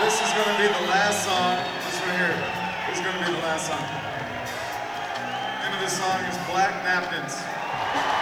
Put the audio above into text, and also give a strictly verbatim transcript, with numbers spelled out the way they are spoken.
This is going to be the last song. This right here. This is going to be the last song. The name of this song is Black Napkins.